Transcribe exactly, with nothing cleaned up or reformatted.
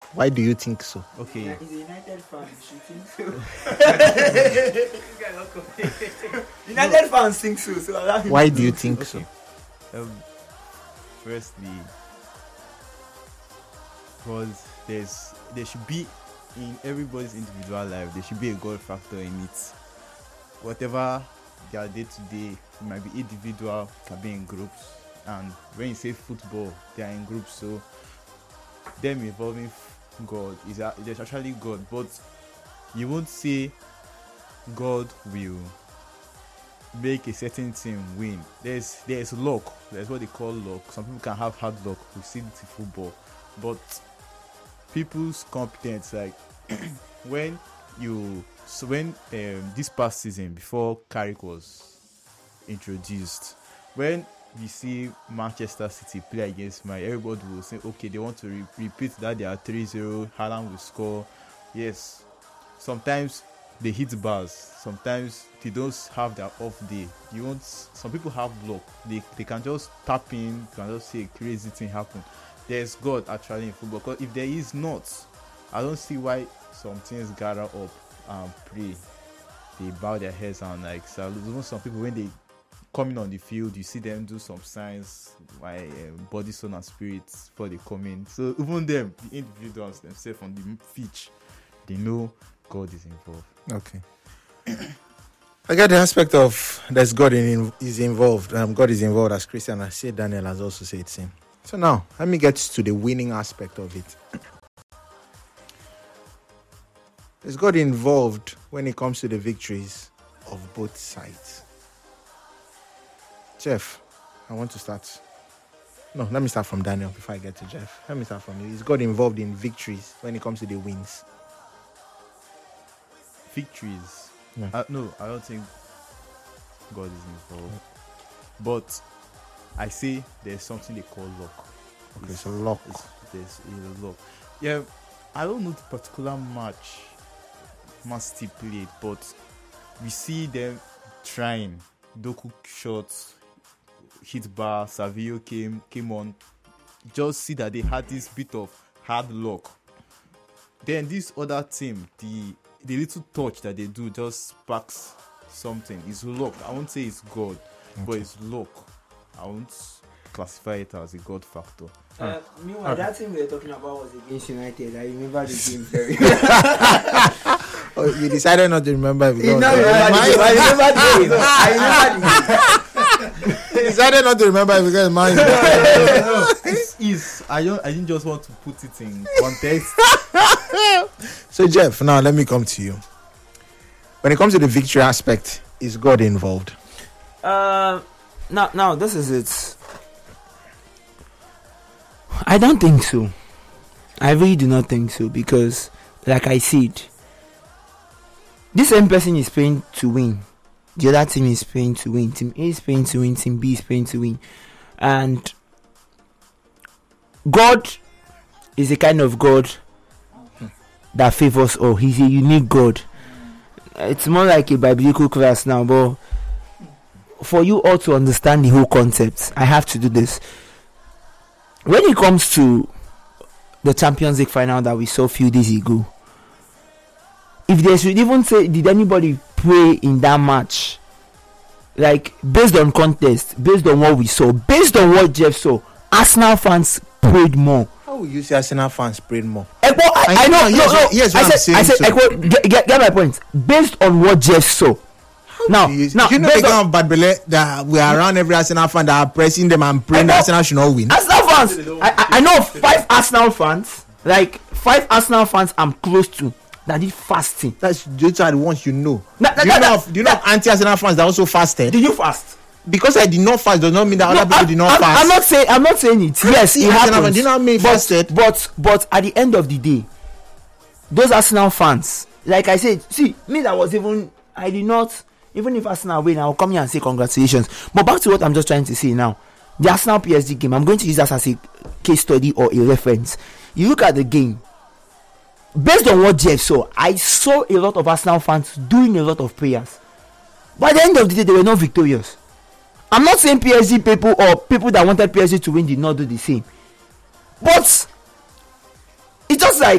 Why do you think so? Okay. He's a United fan. She thinks so. United fans think so. So allow him Why to do you think think so? Um, firstly, because there's there should be in everybody's individual life there should be a God factor in it. Whatever their day to day, it might be individual, can be in groups, and when you say football, they are in groups. So them involving God is a, there's actually God, but you won't say God will make a certain team win. There's there's luck. There's what they call luck. Some people can have hard luck. We see it in football, but people's competence, like when you so when um, this past season before Carrick was introduced, when we see Manchester City play against Man, everybody will say, okay, they want to re- repeat that they are three zero, Haaland will score. Yes, sometimes they hit bars, sometimes they don't have their off day. You want some people have luck, they they can just tap in, can just see a crazy thing happen. There's God actually in football, because if there is not, I don't see why some things gather up and pray, they bow their heads and like salute. Even some people, when they coming on the field, you see them do some signs, like um, body, soul, and spirit before they come in. So even them, the individuals themselves on the pitch, they know God is involved. Okay. I get the aspect of there's God in, is involved. Um, God is involved, as Christian has said. Daniel has also said same. So now let me get to the winning aspect of it. Is God involved when it comes to the victories of both sides? Jeff, I want to start. No, let me start from Daniel before I get to Jeff. Let me start from you. Is God involved in victories when it comes to the wins? Victories? Yeah. Uh, no, I don't think God is involved. But I say there's something they call luck. Okay, so luck. It's, there's a luck. Yeah, I don't know the particular match Man City played, but we see them trying. Doku shots, hit bar, Savio came came on. Just see that they had this bit of hard luck. Then this other team, the the little touch that they do just sparks something. It's luck. I won't say it's God, okay, but it's luck. I won't classify it as a God factor. Uh, meanwhile, okay, that thing we were talking about was against United. I remember the game very well. Oh, you decided not to remember because no, I remember the game. I remember the game. You decided not to remember because man. No, no, no. It's, it's, I don't. I didn't just want to put it in context. So Jeff, now let me come to you. When it comes to the victory aspect, is God involved? Uh, now, now this is it. I don't think so. I really do not think so, because, like I said, this same person is paying to win. The other team is paying to win. Team A is paying to win. Team B is paying to win. And God is a kind of God that favors all. He's a unique God. It's more like a biblical class now, but for you all to understand the whole concept, I have to do this. When it comes to the Champions League final that we saw a few days ago, if they should even say, did anybody pray in that match? Like, based on contest, based on what we saw, based on what Jeff saw, Arsenal fans prayed more. How will you say Arsenal fans prayed more? Ekwo, I, I, I know, yes, no, no. Yes, I what said, I'm I said, saying, Ekwo, get, get, get my point. Based on what Jeff saw. Now, you, now, you know they can't bad belly that we are around every Arsenal fan that are pressing them and praying that Arsenal should not win. Arsenal fans, I, I, I know five Arsenal fans, like five Arsenal fans I'm close to, that did fasting. That's those are the ones you know. Na, na, do you na, know? na, Of, do you know of anti-Arsenal fans that also fasted? Did you fast? Because I did not fast does not mean that No, other people I, did not I'm, fast. I'm not saying I'm not saying it. Yes, see it Arsenal happens. fans, do you know how many but, fasted? But but at the end of the day, those Arsenal fans, like I said, see me that was even I did not even if Arsenal win, I'll come here and say congratulations. But back to what I'm just trying to say now. The Arsenal P S G game, I'm going to use that as a case study or a reference. You look at the game. Based on what Jeff saw, I saw a lot of Arsenal fans doing a lot of prayers. By the end of the day, they were not victorious. I'm not saying P S G people or people that wanted P S G to win did not do the same. But it's just like